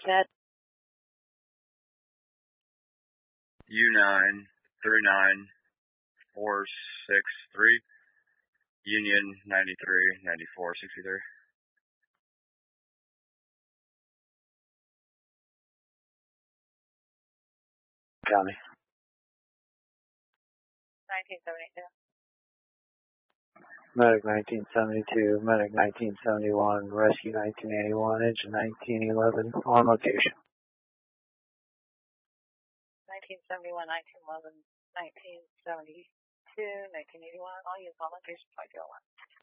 Ted. U9 39463, Union 93 94 63. County. 1972. Medic 1972, Medic 1971, Rescue 1981, Engine 1911, on location. 1971, 1911, 1972, 1981, all use on location 501.